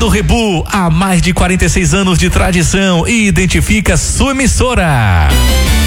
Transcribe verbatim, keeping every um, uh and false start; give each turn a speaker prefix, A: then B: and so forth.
A: Rádio Rebu, há mais de quarenta e seis anos de tradição, e identifica sua emissora.